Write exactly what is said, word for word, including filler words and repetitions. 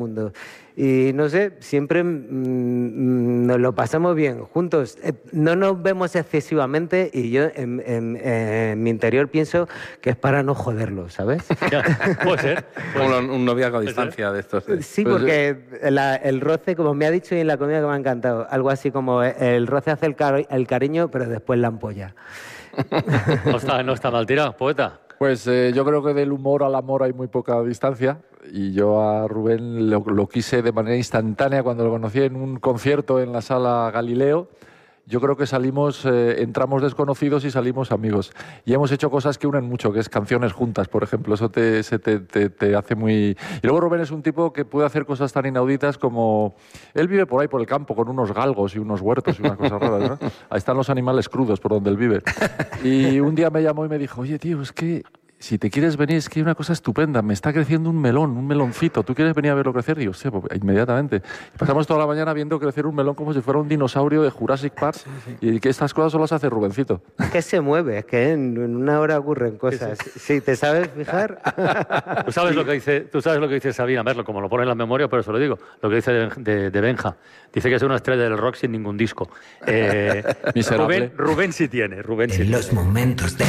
mundo. Y no sé, siempre mmm, nos lo pasamos bien juntos. Eh, no nos vemos excesivamente y yo en, en, en mi interior pienso que es para no joderlo, ¿sabes? Ya, puede ser. Puede Como ser. un noviazgo a distancia de estos. ¿eh? Sí, Pues, porque la, el roce, como me ha dicho y en la comida que me ha encantado, algo así como el roce hace el, cari el cariño, pero después la ampolla. No está, no está mal tirado, poeta. Pues eh, yo creo que del humor al amor hay muy poca distancia y yo a Rubén lo, lo quise de manera instantánea cuando lo conocí en un concierto en la Sala Galileo. Yo creo que salimos, eh, entramos desconocidos y salimos amigos. Y hemos hecho cosas que unen mucho, que es canciones juntas, por ejemplo. Eso te, se te, te, te hace muy... Y luego Rubén es un tipo que puede hacer cosas tan inauditas como... Él vive por ahí, por el campo, con unos galgos y unos huertos y unas cosas raras, ¿no? Ahí están los animales crudos por donde él vive. Y un día me llamó y me dijo, oye, tío, es que... si te quieres venir, es que hay una cosa estupenda, me está creciendo un melón, un meloncito, ¿tú quieres venir a verlo crecer? Digo, sí, pues, inmediatamente. Y pasamos toda la mañana viendo crecer un melón como si fuera un dinosaurio de Jurassic Park, sí, sí. Y que estas cosas solo las hace Rubencito. Es que se mueve, es que en, en una hora ocurren cosas. Sí, sí. Sí, ¿te sabes fijar? Tú sabes, sí. lo que dice, tú sabes lo que dice Sabina, verlo como lo pone en la memoria, pero se lo digo, lo que dice de, de, de Benja. Dice que es una estrella del rock sin ningún disco. Eh, Rubén, Rubén sí tiene, Rubén sí En tiene. los momentos de